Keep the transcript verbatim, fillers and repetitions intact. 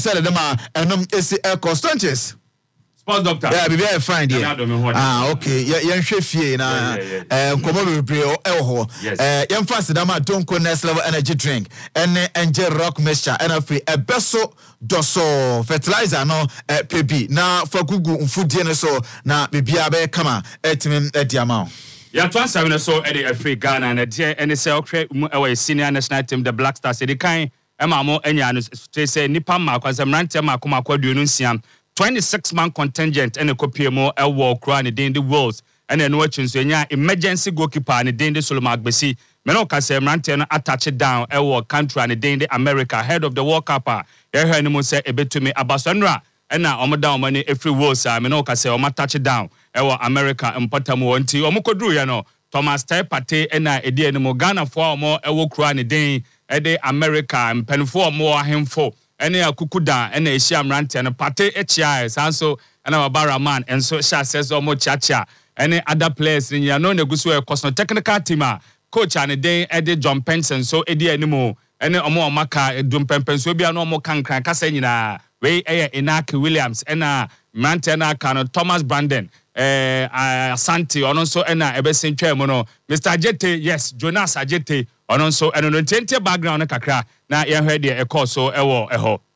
said them are enum is a Constantius. Sports doctor. Yeah, be very fine there. Ah, okay. Yeah, yeah, fie na eh komo bebre o eho. Eh yem fast dama Tonko next level energy drink. Ene enje rock mixture ena free e beso doso fertilizer no eh pebi na fagugu mfudie ne so na bibia be kama etimim ediama. Ya twansa we so e dey free Ghana na de ene se okwe mu e senior national team the Black Stars dey kan e ma mo anya no say nipa ma kwasa mrante ma akoma kwaduonu nsia twenty-six man contingent and a copy more a walk run in the worlds and then watching so yeah emergency goalkeeper and the Solomon Agbesi Menoka say Mranten attach it down a war country and the America head of the World Cup ya heard him say a bit to me Abasandra and now I'm down money every world say Menoka say I'm touch it down a war America and Potamo until Omokodru you know Thomas Tepate and I a dear no Ghana for more a walk run a day a day America and pen for more him for any akukuda and a sham rant and a pate echia sanso and our baraman and so sha says almost chacha any other players in your no negusu a technical team coach and a day Eddie John Penson so Eddie anymore any omo maka dum pempen so be no more can crank na we eh Inaki Williams and a Mantena Kano Thomas Brandon eh Asante on so and a ebesin chairman Mister Ajete yes Jonas Ajete on so and on twenty background kakra na ye heard e course so ewo eho